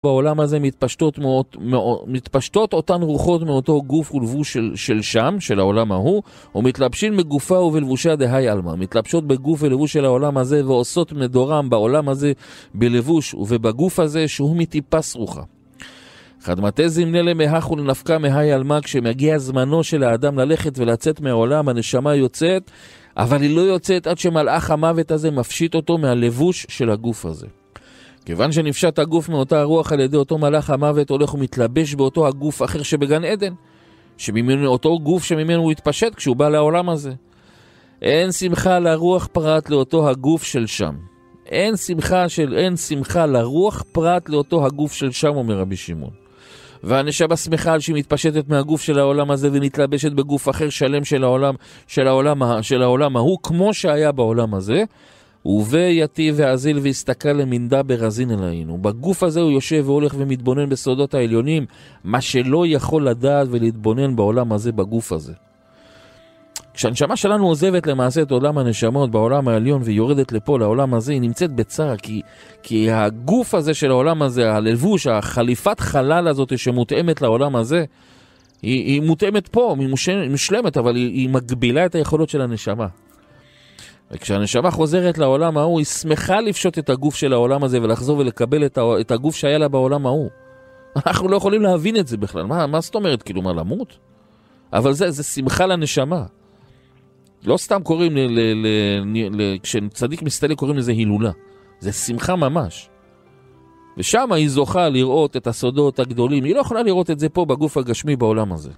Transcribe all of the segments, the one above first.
בעולם הזה מתפשטות אותן רוחות מאותו גוף ולבוש של שם, של העולם ההוא, ומתלבשים בגופה ובלבושה דהי אלמה. מתלבשות בגוף ולבוש של העולם הזה ועושות מדורם בעולם הזה בלבוש ובגוף הזה שהוא מטיפס רוחה. חדמתי זמנה למהך ולנפקה מהי אלמה. כשמגיע זמנו של האדם ללכת ולצאת מהעולם, הנשמה יוצאת, אבל היא לא יוצאת עד שמלאך המוות הזה מפשיט אותו מהלבוש של הגוף הזה. כיוון שנפשט הגוף מאותה הרוח על ידי אותו מלאך המוות, הולך ומתלבש באותו הגוף אחר שבגן עדן, אותו גוף שממנו הוא התפשט כשהוא בא לעולם הזה. אין שמחה לרוח פרט לאותו הגוף של שם. אין שמחה לרוח פרט לאותו הגוף של שם, אומר רבי שמעון. והנשמה שמחה על שהיא מתפשטת מהגוף של העולם הזה ונתלבשת בגוף אחר שלם של העולם ההוא, כמו שהיה בעולם הזה. ויתי ועזיל והסתכל למנדה ברזין אלוהינו. בגוף הזה הוא יושב והולך ומתבונן בסודות העליונים, מה שלא יכול לדעת ולהתבונן בעולם הזה בגוף הזה. כשהנשמה שלנו עוזבת למעשה את עולם הנשמות בעולם העליון ויורדת לפה לעולם הזה, היא נמצאת בצער, כי הגוף הזה של העולם הזה, הלבוש, החליפת חלל הזאת שמותאמת לעולם הזה, היא מותאמת פה, היא משלמת, אבל היא מגבילה את היכולות של הנשמה. וכשהנשמה חוזרת לעולם ההוא, היא שמחה לפשוט את הגוף של העולם הזה ולחזור ולקבל את הגוף שהיה לה בעולם ההוא. אנחנו לא יכולים להבין את זה בכלל. מה זאת אומרת? כאילו, מה, למות? אבל זה שמחה לנשמה. לא סתם קוראים, כשצדיק מסתכל קוראים לזה הילולה. זה שמחה ממש. ושם היא זוכה לראות את הסודות הגדולים. היא לא יכולה לראות את זה פה בגוף הגשמי בעולם הזה.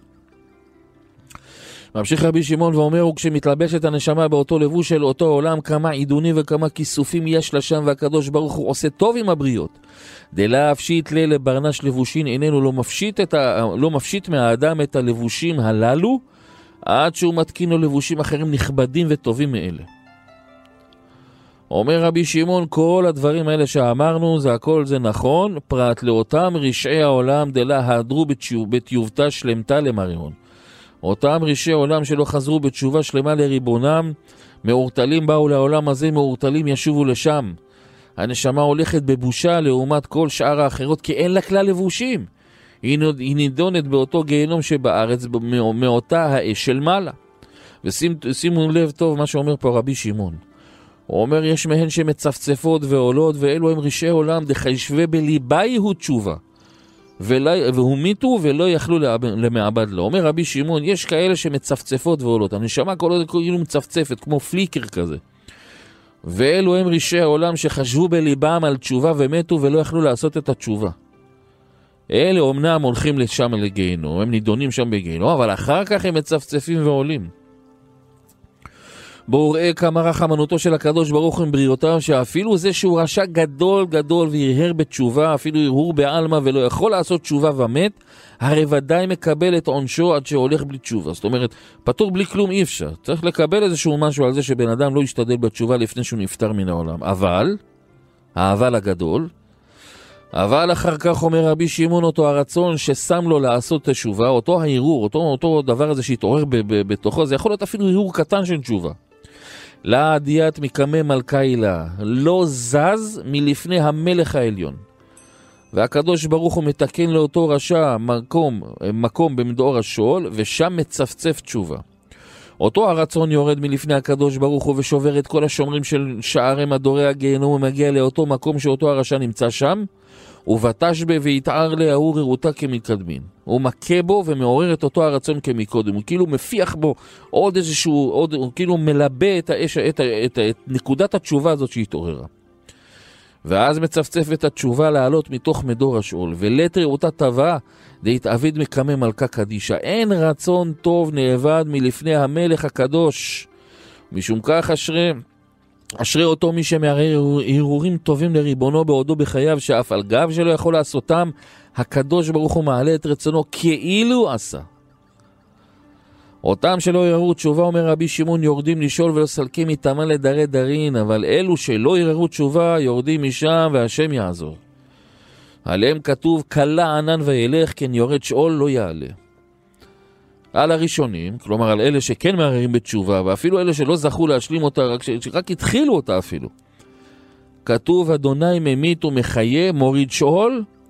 ממשיך רבי שמעון ואומר, וכשמתלבשת הנשמה באותו לבוש של אותו עולם, כמה עידונים וכמה כיסופים יש לשם, והקדוש ברוך הוא עושה טוב עם הבריות. דלה אפשית לברנש לבושין, איננו לא מפשיט מהאדם את הלבושים הללו, עד שהוא מתקין לו לבושים אחרים נכבדים וטובים מאלה. אומר רבי שמעון, כל הדברים האלה שאמרנו, הכל זה נכון, פרט לאותם רשעי העולם, דלה הדרו בתיובתה שלמתה למריון. אותם רשעי עולם שלא חזרו בתשובה שלמה לריבונם, מאורטלים באו לעולם הזה, מאורטלים ישובו לשם. הנשמה הולכת בבושה לעומת כל שאר האחרות, כי אין לה כלל לבושים. היא נידונת באותו גיהנום שבארץ, מאותה האש של מעלה. ושימו לב טוב מה שאומר פה רבי שמעון. הוא אומר, יש מהן שמצפצפות ועולות, ואלו הם רשעי עולם, דחיישווה בליבה יהוד תשובה. והוא מיתו ולא יכלו למעבד לו. אומר רבי שמעון, יש כאלה שמצפצפות ועולות. הנשמה כל עוד כאילו מצפצפת, כמו פליקר כזה. ואלו הם רשעי העולם שחשבו בליבם על תשובה ומתו ולא יכלו לעשות את התשובה. אלה אומנם הולכים לשם לגיהנום, הם נידונים שם בגיהנום, אבל אחר כך הם מצפצפים ועולים. בואו ראה כמה רחמנותו של הקדוש ברוך הוא עם בריאותיו, שאפילו זה שהוא רשע גדול גדול והרהר בתשובה, אפילו הרהור בעלמא ולא יכול לעשות תשובה ומת, הרי ודאי מקבל את עונשו עד שהולך בלי תשובה. זאת אומרת, פטור בלי כלום אי אפשר. צריך לקבל איזשהו משהו על זה שבן אדם לא ישתדל בתשובה לפני שהוא נפטר מן העולם. אבל הגדול, אבל אחר כך אומר רבי שמעון, אותו הרצון ששם לו לעשות תשובה, אותו ההרהור, אותו דבר הזה שהתעורר בתוכו, זה יכול להיות אפילו הרהור קטן של תשובה. לה עדיית מקמה מלכה הילה, לא זז מלפני המלך העליון. והקדוש ברוך הוא מתקן לאותו רשע מקום במדור השול, ושם מצפצף תשובה. אותו הרצון יורד מלפני הקדוש ברוך הוא ושובר את כל השומרים של שערי מדורי הגיהנום, ומגיע לאותו מקום שאותו הרשע נמצא שם, ובטש בה ויתער להוא ררותה כמקדמין. הוא מכה בו ומעורר את אותו הרצון כמקודם. הוא כאילו מפיח בו עוד איזשהו, הוא כאילו מלבה את נקודת התשובה הזאת שהתעוררה. ואז מצפצף את התשובה לעלות מתוך מדור השאול. ולת ררותה טבע דהתעביד מקמה מלכה קדישה. אין רצון טוב נאבד מלפני המלך הקדוש. משום כך אשרי אותו מי שמערער הרהורים טובים לריבונו בעודו בחייו, שאף על גב שלא יכול לעשותם, הקדוש ברוך הוא מעלה את רצונו כאילו עשה. אותם שלא ירהרו תשובה, אומר רבי שמעון, יורדים לשאול ולא סלקים מתאמן לדרי דרין, אבל אלו שלא ירהרו תשובה יורדים משם והשם יעזור. עליהם כתוב, קלה ענן וילך, כן יורד שאול לא יעלה. על הראשונים, כלומר על אלה שכן מערערים בתשובה, ואפילו אלה שלא זכו להשלים אותה, רק התחילו אותה אפילו. כתוב, אדוני ממית ומחיה, מוריד שאול